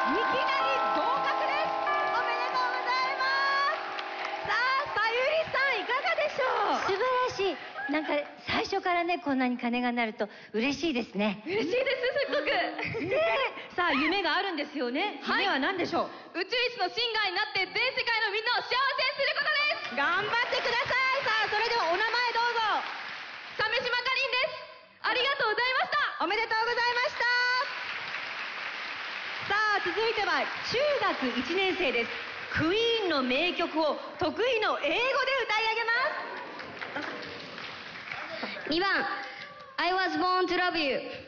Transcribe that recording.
いきなり合格です。おめでとうございます。さあ、さゆりさんいかがでしょう。 素晴らしい。なんか最初からね、こんなに鐘が鳴ると嬉しいですね。 嬉しいです、すっごく。さあ、夢があるんですよね。夢は何でしょう。 宇宙一のシンガーになって全世界のみんなを幸せにすることです。 頑張ってください。さあ、それではお名前どうぞ。 鮫島かりんです。ありがとうございました。 おめでとうございました。さあ、続いては中学1年生です。クイーンの名曲を得意の英語で歌い上げます。 2番 I was born to love you。